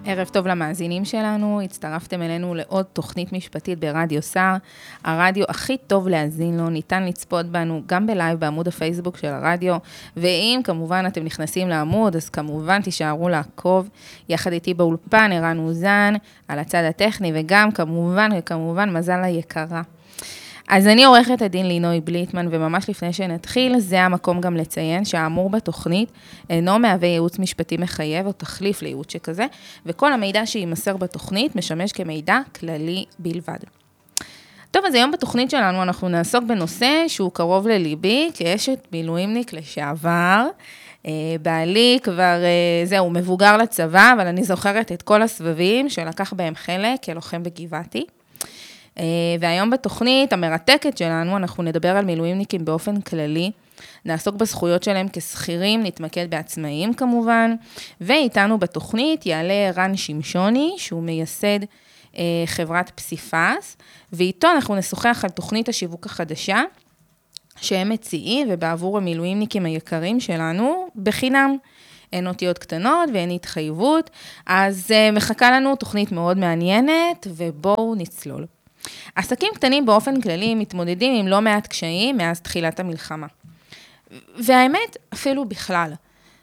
ערב טוב למאזינים שלנו, הצטרפתם אלינו לעוד תוכנית משפטית ברדיו סער, הרדיו הכי טוב להאזין לו, ניתן לצפות בנו גם בלייב בעמוד הפייסבוק של הרדיו, ואם כמובן אתם נכנסים לעמוד, אז כמובן תישארו לעקוב, יחד איתי באולפן ערן אוזן, על הצד הטכני, וגם כמובן מזל היקרה. אז אני עורכת הדין לינוי בליטמן, וממש לפני שנתחיל, זה המקום גם לציין שהאמור בתוכנית אינו מהווה ייעוץ משפטי מחייב או תחליף לייעוץ שכזה, וכל המידע שימסר בתוכנית משמש כמידע כללי בלבד. טוב, אז היום בתוכנית שלנו אנחנו נעסוק בנושא שהוא קרוב לליבי, כאשת מילואימניק לשעבר. בעלי כבר, זהו, מבוגר לצבא, אבל אני זוכרת את כל הסבבים שלקח בהם חלק כלוחם בגבעתי. והיום בתוכנית המרתקת שלנו, אנחנו נדבר על מילואימניקים באופן כללי, נעסוק בזכויות שלהם כשכירים, נתמקד בעצמאים כמובן, ואיתנו בתוכנית יעלה ערן שמשוני, שהוא מייסד חברת פסיפס, ואיתו אנחנו נשוחח על תוכנית השיווק החדשה, שהם מציעים ובעבור המילואימניקים היקרים שלנו, בחינם. אין אותיות קטנות ואין התחייבות, אז מחכה לנו תוכנית מאוד מעניינת, ובואו נצלול. עסקים קטנים באופן כללי מתמודדים עם לא מעט קשיים מאז תחילת המלחמה. והאמת, אפילו בכלל.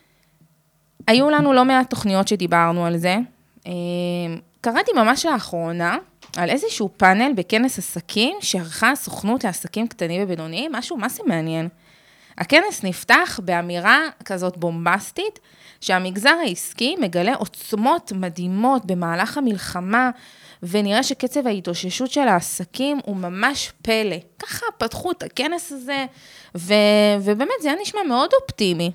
היו לנו לא מעט תוכניות שדיברנו על זה. קראתי ממש לאחרונה על איזשהו פאנל בכנס עסקים שערכה הסוכנות לעסקים קטנים ובינוניים, משהו מסי מעניין. הכנס נפתח באמירה כזאת בומבסטית, שהמגזר העסקי מגלה עוצמות מדהימות במהלך המלחמה, ונראה שקצב ההתאוששות של העסקים הוא ממש פלא. ככה פתחו את הכנס הזה, ובאמת זה היה נשמע מאוד אופטימי.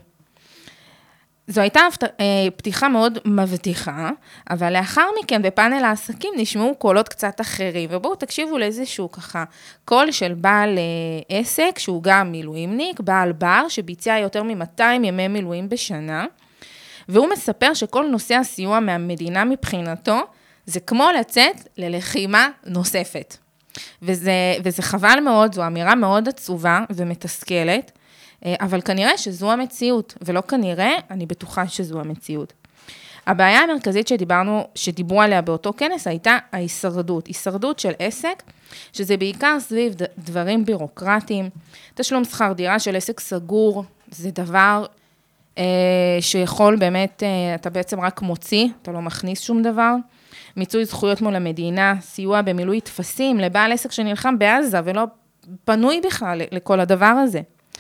זו הייתה פתיחה מאוד מבטיחה, אבל לאחר מכן בפאנל העסקים נשמעו קולות קצת אחרים, ובואו תקשיבו לאיזשהו ככה, קול של בעל עסק, שהוא גם מילואימניק, בעל בר, שביצע יותר מ-200 ימי מילואים בשנה, והוא מספר שכל נושא הסיוע מהמדינה מבחינתו, זה כמו לצאת ללחימה נוספת. וזה חבל מאוד, זו אמירה מאוד עצובה ומתסכלת, אבל כנראה שזו המציאות, ולא כנראה, אני בטוחה שזו המציאות. הבעיה המרכזית שדיברו עליה באותו כנס, הייתה ההישרדות. הישרדות של עסק, שזה בעיקר סביב דברים בירוקרטיים, תשלום שכר דירה של עסק סגור, זה דבר שיכול באמת, אתה בעצם רק מוציא, אתה לא מכניס שום דבר, מיצוי זכויות מול המדינה, סיוע במילוי תפסים לבעל עסק שנלחם בעזה, ולא פנוי בכלל לכל הדבר הזה.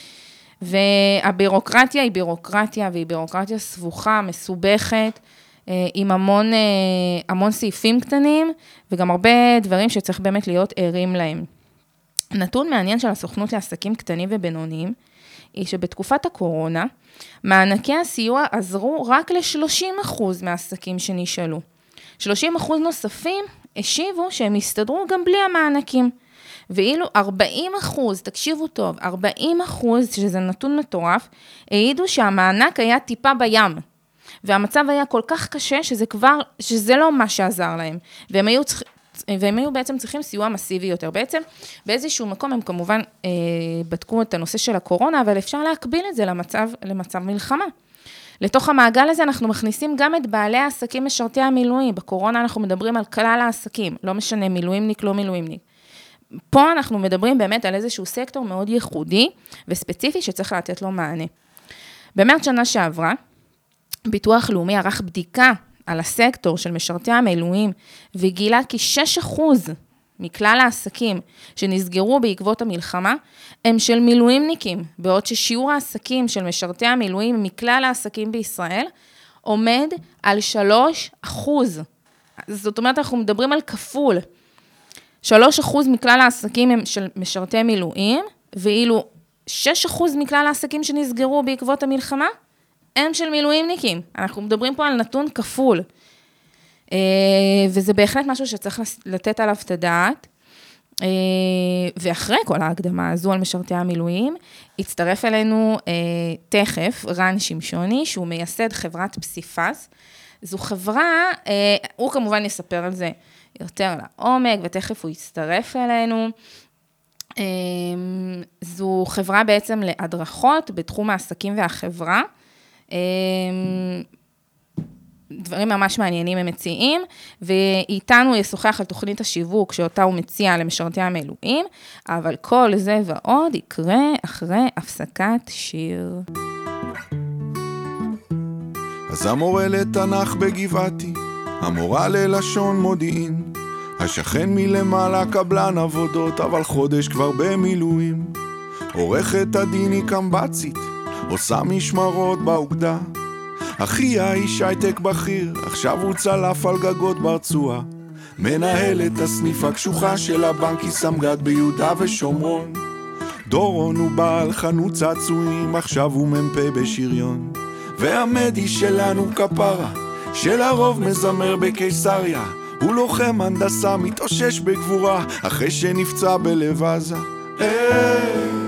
והבירוקרטיה היא בירוקרטיה, והיא בירוקרטיה סבוכה, מסובכת, עם המון סעיפים קטנים, וגם הרבה דברים שצריך באמת להיות ערים להם. נתון מעניין של הסוכנות לעסקים קטנים ובינוניים, היא שבתקופת הקורונה, מענקי הסיוע עזרו רק ל-30% מהעסקים שנשאלו. 30% נוספים השיבו שהם הסתדרו גם בלי המענקים. ואילו 40%, תקשיבו טוב, 40%, שזה נתון מטורף, העידו שהמענק היה טיפה בים. והמצב היה כל כך קשה שזה לא מה שעזר להם. והם היו בעצם צריכים סיוע מסיבי יותר. בעצם באיזשהו מקום הם כמובן בדקו את הנושא של הקורונה, אבל אפשר להקביל את זה למצב מלחמה. לתוך המעגל הזה אנחנו מכניסים גם את בעלי העסקים משרתי המילואים. בקורונה אנחנו מדברים על כלל העסקים, לא משנה מילואימניק, לא מילואימניק. פה אנחנו מדברים באמת על איזשהו סקטור מאוד ייחודי וספציפי שצריך לתת לו מענה. במרץ שנה שעברה, ביטוח לאומי ערך בדיקה על הסקטור של משרתי המילואים, וגילה כי 6% מכלל העסקים שנסגרו בעקבות המלחמה, הם של מילואימניקים, בעוד ששיעור העסקים של משרתי המילואים מכלל העסקים בישראל, עומד על 3%. זאת אומרת, אנחנו מדברים על כפול. 3% מכלל העסקים הם של משרתי מילואים, ואילו 6% מכלל העסקים שנסגרו בעקבות המלחמה, הם של מילואימניקים. אנחנו מדברים פה על נתון כפול. וזה בהחלט משהו שצריך לתת עליו את הדעת. ואחרי כל ההקדמה הזו על משרתי המילואים, הצטרף אלינו תכף רן שמשוני, שהוא מייסד חברת פסיפס. זו חברה, הוא כמובן יספר על זה יותר לעומק, ותכף הוא יצטרף אלינו. זו חברה בעצם להדרכות בתחום העסקים והחברה. דברים ממש מעניינים הם מציעים, ואיתנו ישוחח על תוכנית השיווק שאותה הוא מציע למשרתי המילואים, אבל כל זה ועוד יקרה אחרי הפסקת שיר. אז המורה לתנ"ך בגבעתי, המורה ללשון מודיעין, השכן מלמעלה קבלן עבודות, אבל חודש כבר במילואים. עורכת הדין היא קמבצית, עושה משמרות באוגדה. אחיה איש הייטק בכיר, עכשיו הוא צלף על גגות ברצועה. מנהל את הסניף הקשוחה של הבנק, היא סמג"ד ביהודה ושומרון. דורון הוא בעל חנות צעצועים, עכשיו הוא מ"פ בשריון. והמדי שלנו כפרה, שלרוב מזמר בקיסריה, הוא לוחם הנדסה מתאושש בגבורה, אחרי שנפצע בלב עזה.